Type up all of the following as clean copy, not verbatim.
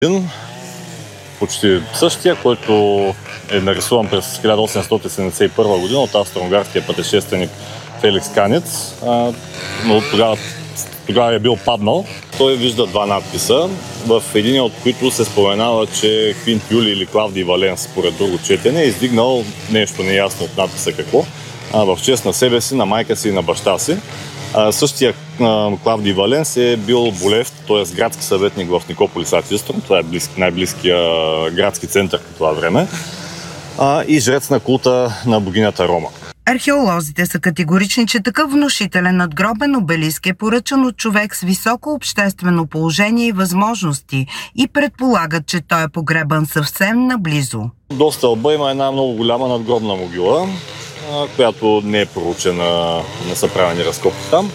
Почти същия, който е нарисуван през 1871 година от австро-унгарския пътешественик Феликс Канец, но тогава е бил паднал. Той вижда два надписа, в един от които се споменава, че Квинт Юли или Клавдий Валенс, според друго четене, е издигнал нещо неясно от надписа какво, в чест на себе си, на майка си и на баща си. Същия Клавдий Валенс е бил болев, т.е. градски съветник в Никополис ад Иструм, това е най-близкия градски център по това време, и жрец на култа на богинята Рома. Археолозите са категорични, че такъв внушителен надгробен обелиск е поръчан от човек с високо обществено положение и възможности и предполагат, че той е погребан съвсем наблизо. До стълба има една много голяма надгробна могила, която не е проучена, не са правени разкопки там.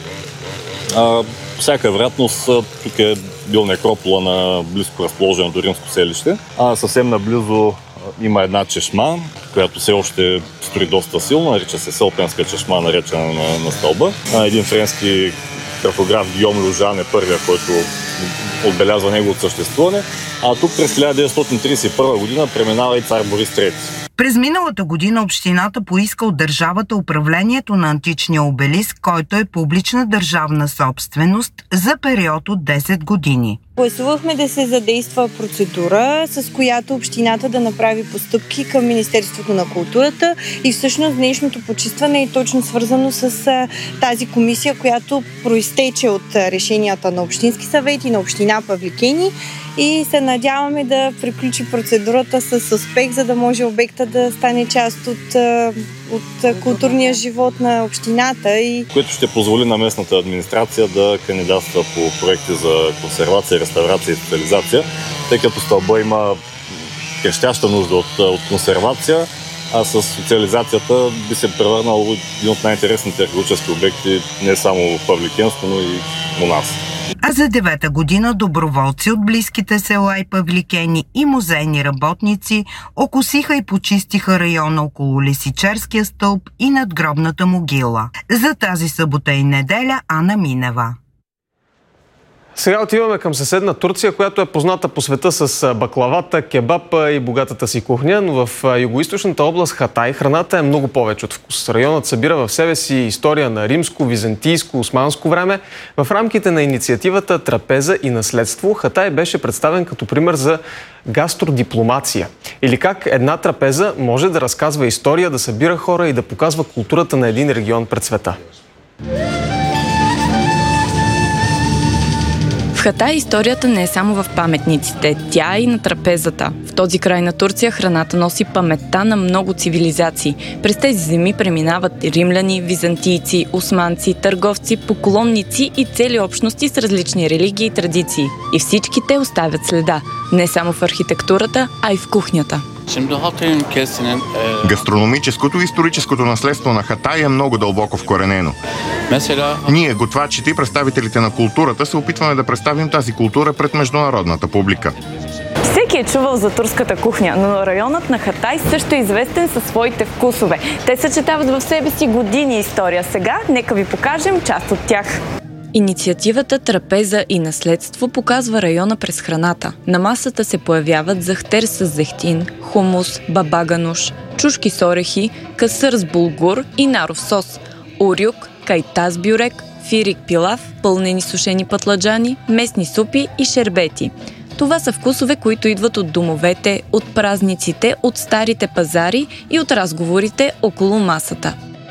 Всяка вероятност тук е бил некропола на близко разположеното римско селище. Съвсем наблизо има една чешма, която все още строи доста силно, нарича се Сълпенска чешма, наречена на стълба. Един френски картограф Гийом Люжан е първия, който отбелязва неговото съществуване. Тук през 1931 година преминава и цар Борис III. През миналата година общината поиска от държавата управлението на античния обелиск, който е публична държавна собственост за период от 10 години. Гласувахме да се задейства процедура, с която общината да направи постъпки към Министерството на културата и всъщност днешното почистване е точно свързано с тази комисия, която произтече от решенията на Общински съвет и на община Павликени и се надяваме да приключи процедурата с успех, за да може обекта да стане част от културния живот на общината. Което ще позволи на местната администрация да кандидатства по проекти за консервация, реставрация и социализация, тъй като стълба има крещяща нужда от консервация, а с социализацията би се превърнал в един от най-интересните археологически обекти не само в Павликенско, но и у нас. А за 9-та година доброволци от близките села и Павликени и музейни работници окосиха и почистиха района около Лисичерския стълб и надгробната могила. За тази събота и неделя Ана Минева. Сега отиваме към съседна Турция, която е позната по света с баклавата, кебапа и богатата си кухня, но в югоизточната област Хатай храната е много повече от вкус. Районът събира в себе си история на римско, византийско, османско време. В рамките на инициативата Трапеза и наследство Хатай беше представен като пример за гастродипломация. Или как една трапеза може да разказва история, да събира хора и да показва културата на един регион пред света. В Хатай историята не е само в паметниците, тя е и на трапезата. В този край на Турция храната носи паметта на много цивилизации. През тези земи преминават римляни, византийци, османци, търговци, поклонници и цели общности с различни религии и традиции. И всички те оставят следа, не само в архитектурата, а и в кухнята. Гастрономическото и историческото наследство на Хатай е много дълбоко вкоренено. Ние, готвачите и представителите на културата, се опитваме да представим тази култура пред международната публика. Всеки е чувал за турската кухня, но районът на Хатай също е известен със своите вкусове. Те съчетават в себе си години история. Сега нека ви покажем част от тях. Инициативата Трапеза и наследство показва района през храната. На масата се появяват захтер с зехтин, хумус, бабагануш, чушки с орехи, касър с булгур и наров сос, урюк, кайтаз бюрек, фирик пилав, пълнени сушени пътладжани, местни супи и шербети. Това са вкусове, които идват от домовете, от празниците, от старите пазари и от разговорите около масата.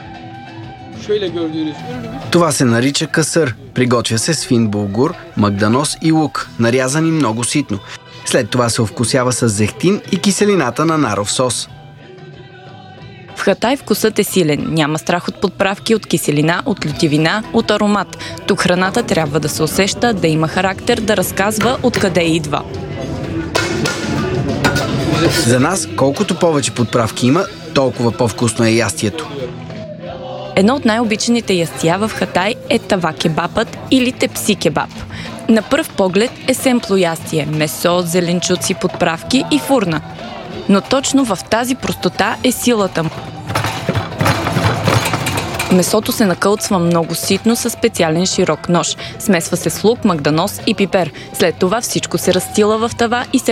Това се нарича касър. Приготвя се с фин булгур, магданоз и лук, нарязани много ситно. След това се овкусява с зехтин и киселината на наров сос. В Хатай вкусът е силен. Няма страх от подправки, от киселина, от лютивина, от аромат. Тук храната трябва да се усеща, да има характер, да разказва откъде идва. За нас, колкото повече подправки има, толкова по-вкусно е ястието. Едно от най-обичаните ястия в Хатай е тава кебапът или тепси кебап. На пръв поглед е семпло ястие – месо, зеленчуци, подправки и фурна. Но точно в тази простота е силата му. Месото се накълцва много ситно със специален широк нож. Смесва се с лук, магданоз и пипер. След това всичко се разстила в тава и се